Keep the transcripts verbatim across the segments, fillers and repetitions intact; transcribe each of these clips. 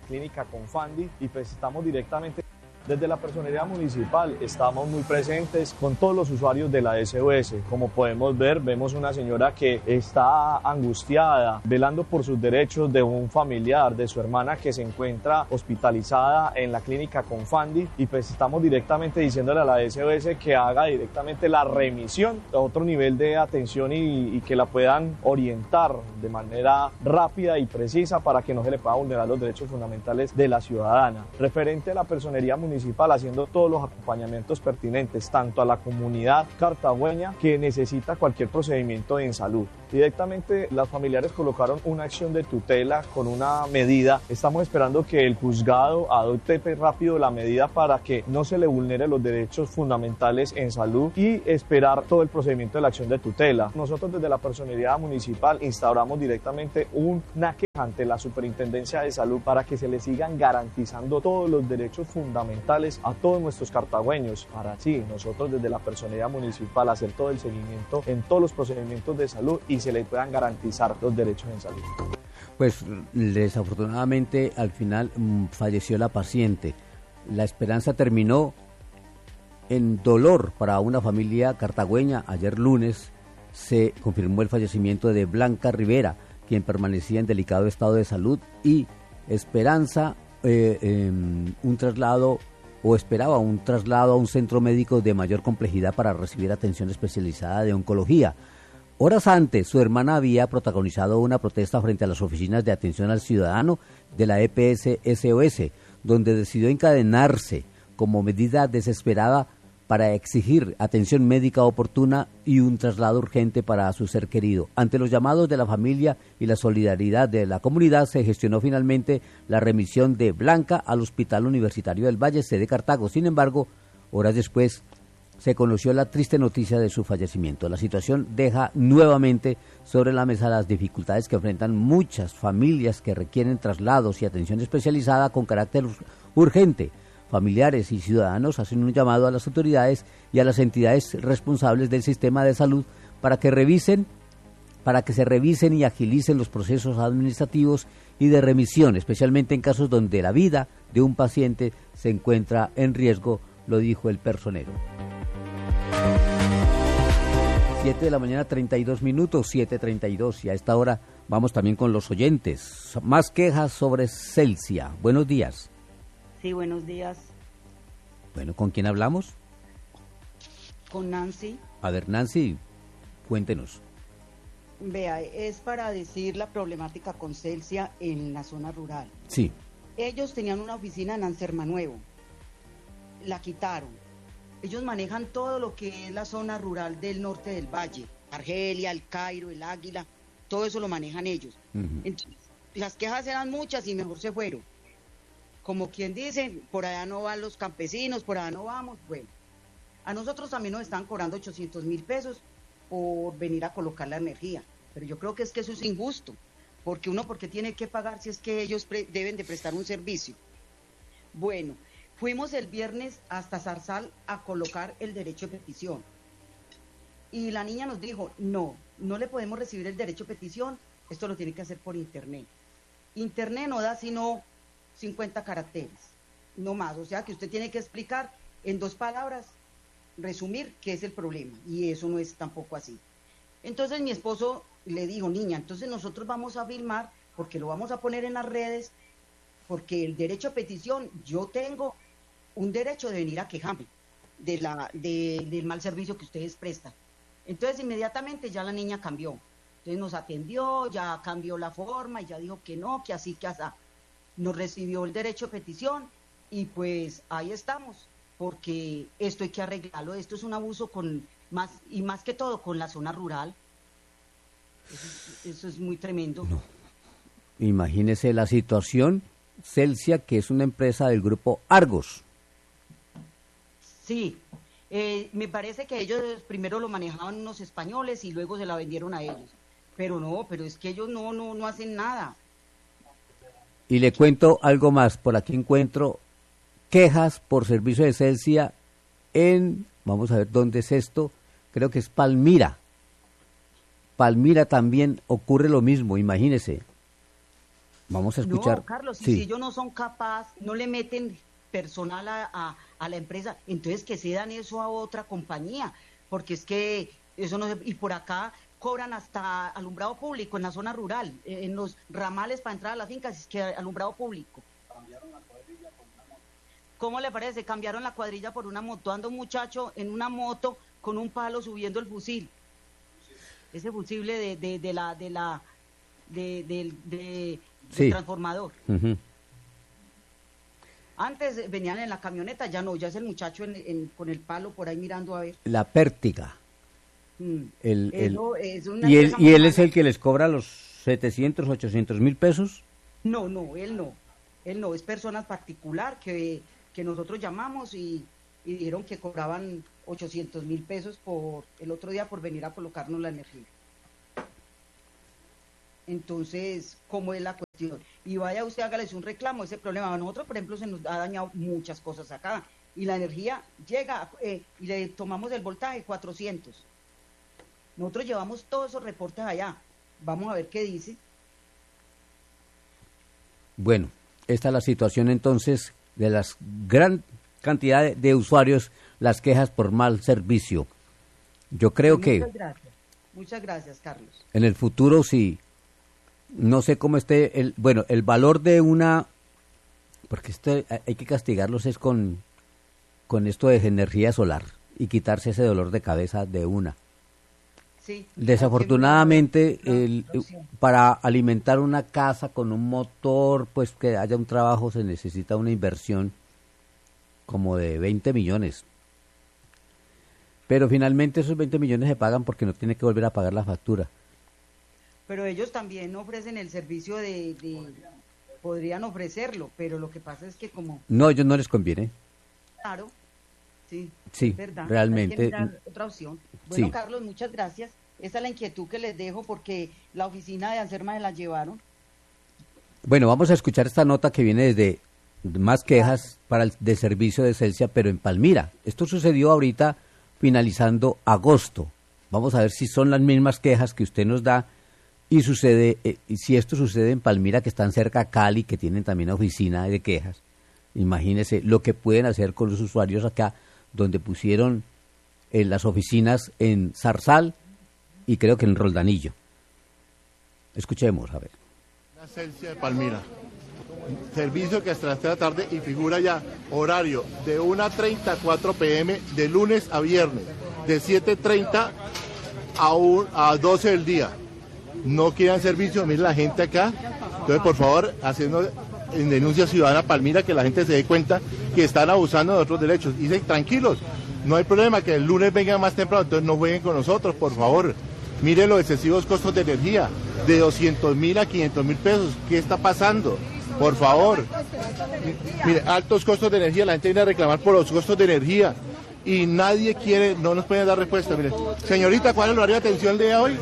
clínica Confandi y pues estamos directamente desde la personería municipal, estamos muy presentes con todos los usuarios de la S O S. Como podemos ver, vemos una señora que está angustiada, velando por sus derechos de un familiar, de su hermana que se encuentra hospitalizada en la clínica Confandi y pues estamos directamente diciéndole a la S O S que haga directamente la remisión a otro nivel de atención y, y que la puedan orientar de manera rápida y precisa para que no se le pueda vulnerar los derechos fundamentales de la ciudadana. Referente a la personería municipal, municipal haciendo todos los acompañamientos pertinentes tanto a la comunidad cartagüeña que necesita cualquier procedimiento en salud. Directamente las familiares colocaron una acción de tutela con una medida. Estamos esperando que el juzgado adopte rápido la medida para que no se le vulnere los derechos fundamentales en salud y esperar todo el procedimiento de la acción de tutela. Nosotros desde la personería municipal instauramos directamente una queja ante la Superintendencia de Salud para que se le sigan garantizando todos los derechos fundamentales a todos nuestros cartagüeños, para así nosotros desde la personería municipal hacer todo el seguimiento en todos los procedimientos de salud y se le puedan garantizar los derechos en salud. Pues desafortunadamente al final mmm, falleció la paciente. La esperanza terminó en dolor para una familia cartagüeña. Ayer lunes se confirmó el fallecimiento de Blanca Rivera, quien permanecía en delicado estado de salud, y esperanza eh, eh, un traslado o esperaba un traslado a un centro médico de mayor complejidad para recibir atención especializada de oncología. Horas antes, su hermana había protagonizado una protesta frente a las oficinas de atención al ciudadano de la E P S S O S, donde decidió encadenarse como medida desesperada para exigir atención médica oportuna y un traslado urgente para su ser querido. Ante los llamados de la familia y la solidaridad de la comunidad, se gestionó finalmente la remisión de Blanca al Hospital Universitario del Valle, sede Cartago. Sin embargo, horas después se conoció la triste noticia de su fallecimiento. La situación deja nuevamente sobre la mesa las dificultades que enfrentan muchas familias que requieren traslados y atención especializada con carácter urgente. Familiares y ciudadanos hacen un llamado a las autoridades y a las entidades responsables del sistema de salud para que revisen, para que se revisen y agilicen los procesos administrativos y de remisión, especialmente en casos donde la vida de un paciente se encuentra en riesgo, lo dijo el personero. siete de la mañana, treinta y dos minutos, siete treinta y dos, y a esta hora vamos también con los oyentes. Más quejas sobre Celsia. Buenos días. Sí, buenos días. Bueno, ¿con quién hablamos? Con Nancy. A ver, Nancy, cuéntenos. Vea, es para decir la problemática con Celsia en la zona rural. Sí. Ellos tenían una oficina en Ansermanuevo, la quitaron. Ellos manejan todo lo que es la zona rural del norte del valle, Argelia, el Cairo, el Águila, todo eso lo manejan ellos. Uh-huh. Entonces, las quejas eran muchas y mejor se fueron. Como quien dice, por allá no van los campesinos, por allá no vamos. Bueno, a nosotros también nos están cobrando ochocientos mil pesos por venir a colocar la energía, pero yo creo que es que eso es injusto, porque uno porque tiene que pagar si es que ellos pre- deben de prestar un servicio. Bueno, fuimos el viernes hasta Zarzal a colocar el derecho de petición, y la niña nos dijo, no, no le podemos recibir el derecho de petición, esto lo tiene que hacer por internet. Internet no da sino cincuenta caracteres, no más, o sea que usted tiene que explicar en dos palabras, resumir qué es el problema, y eso no es tampoco así. Entonces mi esposo le dijo, niña, entonces nosotros vamos a filmar, porque lo vamos a poner en las redes, porque el derecho a petición, yo tengo un derecho de venir a quejarme de la, de, del mal servicio que ustedes prestan. Entonces inmediatamente ya la niña cambió, entonces nos atendió, ya cambió la forma, y ya dijo que no, que así, que así. Nos recibió el derecho a petición y pues ahí estamos, porque esto hay que arreglarlo, esto es un abuso con más y más que todo con la zona rural. Eso es, eso es muy tremendo. No. Imagínese la situación, Celsia, que es una empresa del grupo Argos. Sí, eh, me parece que ellos primero lo manejaban unos españoles y luego se la vendieron a ellos, pero no, pero es que ellos no, no, no hacen nada. Y le cuento algo más, por aquí encuentro quejas por servicio de Celsia en, vamos a ver dónde es esto, creo que es Palmira. Palmira también ocurre lo mismo, imagínese. Vamos a escuchar. No, Carlos, sí. si ellos no son capaces, no le meten personal a, a, a la empresa, entonces que se dan eso a otra compañía, porque es que eso no se... Y por acá cobran hasta alumbrado público en la zona rural, en los ramales para entrar a las fincas, es que alumbrado público. Cambiaron la cuadrilla por una moto. ¿Cómo le parece? Cambiaron la cuadrilla por una moto, anda un muchacho en una moto con un palo subiendo el fusil. Ese fusible de, de, de la de la de, de, de, sí. del transformador. Uh-huh. Antes venían en la camioneta, ya no, ya es el muchacho en, en, con el palo por ahí mirando a ver. La pértiga. Mm. El, Eso, el, es una ¿Y, él, ¿Y él es mala. el que les cobra los setecientos, ochocientos mil pesos? No, no, él no. Él no, es persona particular que, que nosotros llamamos y, y dijeron que cobraban ochocientos mil pesos por el otro día por venir a colocarnos la energía. Entonces, ¿cómo es la cuestión? Y vaya usted, hágales un reclamo, ese problema. A nosotros, por ejemplo, se nos ha dañado muchas cosas acá. Y la energía llega eh, y le tomamos el voltaje cuatrocientos. Nosotros llevamos todos esos reportes allá. Vamos a ver qué dice. Bueno, esta es la situación entonces de la gran cantidad de, de usuarios, las quejas por mal servicio. Yo creo Muchas que... Muchas gracias. Muchas gracias, Carlos. En el futuro, sí. No sé cómo esté el... Bueno, el valor de una... Porque esto hay que castigarlos es con, con esto de energía solar y quitarse ese dolor de cabeza de una. Sí, Desafortunadamente, el, para alimentar una casa con un motor, pues que haya un trabajo, se necesita una inversión como de veinte millones. Pero finalmente esos veinte millones se pagan porque no tiene que volver a pagar la factura. Pero ellos también ofrecen el servicio de, de... Podrían ofrecerlo, pero lo que pasa es que como... No, a ellos no les conviene. Claro. Sí, sí, verdad. realmente. Hay que mirar otra opción. Bueno, sí. Carlos, muchas gracias. Esa es la inquietud que les dejo porque la oficina de Anserma se la llevaron. Bueno, vamos a escuchar esta nota que viene desde más quejas para el de servicio de Celsia, pero en Palmira. Esto sucedió ahorita finalizando agosto. Vamos a ver si son las mismas quejas que usted nos da y sucede, eh, y si esto sucede en Palmira, que están cerca a Cali, que tienen también oficina de quejas. Imagínese lo que pueden hacer con los usuarios acá, donde pusieron eh, las oficinas en Zarzal y creo que en Roldanillo. Escuchemos, a ver. La Celsia de Palmira. Servicio que hasta las tres de la tarde y figura ya horario de una treinta a cuatro pm de lunes a viernes, de siete treinta a, un, a doce del día. No quieran servicio, miren la gente acá. Entonces, por favor, haciendo en denuncia ciudadana Palmira, que la gente se dé cuenta que están abusando de otros derechos. Y dicen, tranquilos, no hay problema, que el lunes vengan más temprano, entonces no jueguen con nosotros, por favor. Miren los excesivos costos de energía, de doscientos mil a quinientos mil pesos. ¿Qué está pasando? Por favor. Mire, altos costos de energía, la gente viene a reclamar por los costos de energía y nadie quiere, no nos pueden dar respuesta. Mire, señorita, ¿cuál es el horario de atención de hoy?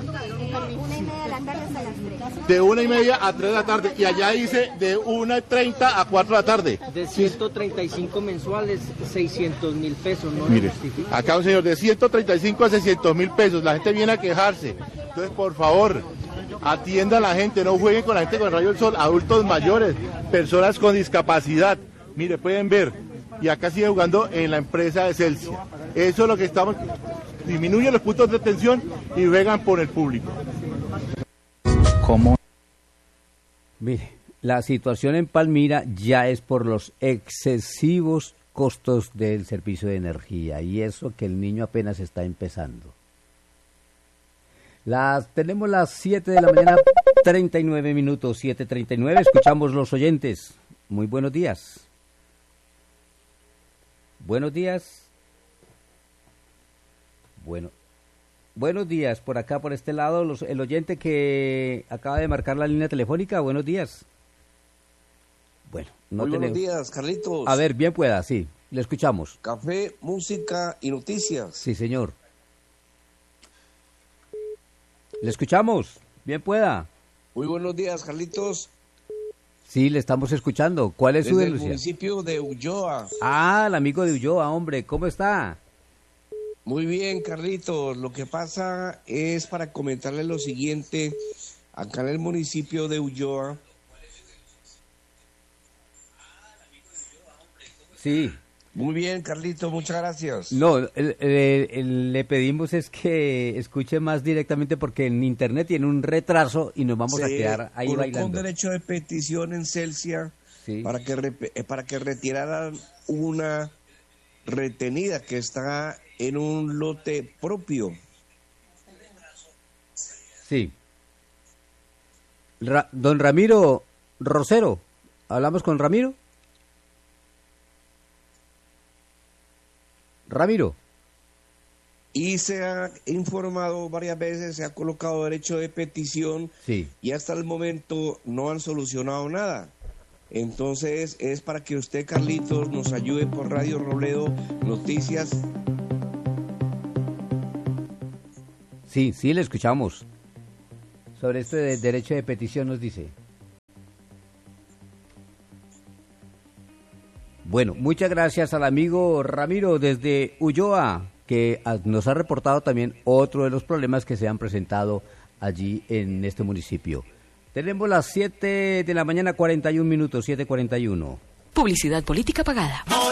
De una y media a tres de la tarde, y allá dice de una y treinta a cuatro de la tarde. De ciento treinta y cinco mensuales, seiscientos mil pesos, ¿no? Mire, acá un señor de ciento treinta y cinco a seiscientos mil pesos, la gente viene a quejarse. Entonces, por favor, atienda a la gente, no jueguen con la gente con el rayo del sol, adultos mayores, personas con discapacidad. Mire, pueden ver, y acá sigue jugando en la empresa de Celsia. Eso es lo que estamos, disminuyen los puntos de atención y juegan por el público. ¿Cómo? Mire, la situación en Palmira ya es por los excesivos costos del servicio de energía y eso que el niño apenas está empezando. Las tenemos las siete de la mañana, treinta y nueve minutos, siete treinta y nueve, escuchamos los oyentes. Muy buenos días. Buenos días. Bueno. Buenos días, por acá, por este lado, los, el oyente que acaba de marcar la línea telefónica, buenos días. Bueno, no Muy tenemos... buenos días, Carlitos. A ver, bien pueda, sí, le escuchamos. Café, música y noticias. Sí, señor. Le escuchamos, bien pueda. Muy buenos días, Carlitos. Sí, le estamos escuchando. ¿Cuál es Desde su el denuncia? municipio de Ulloa. Ah, el amigo de Ulloa, hombre, ¿cómo está? Muy bien, Carlitos. Lo que pasa es para comentarle lo siguiente. Acá en el municipio de Ulloa Sí. Muy bien, Carlito, muchas gracias. No, el- el- el- le pedimos es que escuche más directamente porque en internet tiene un retraso y nos vamos a Se quedar ahí colocó bailando. un derecho de petición en Celsia Sí. para que re- eh, para que retiraran una retenida que está en un lote propio. Sí. Ra- don Ramiro Rosero, ¿hablamos con Ramiro? Ramiro. Y se ha informado varias veces, se ha colocado derecho de petición Sí. y hasta el momento no han solucionado nada. Entonces es para que usted, Carlitos, nos ayude por Radio Robledo Noticias. Sí, sí, le escuchamos. Sobre esto de derecho de petición nos dice. Bueno, muchas gracias al amigo Ramiro desde Ulloa, que ah, nos ha reportado también otro de los problemas que se han presentado allí en este municipio. Tenemos las siete de la mañana, cuarenta y un minutos, siete cuarenta y uno. Publicidad política pagada.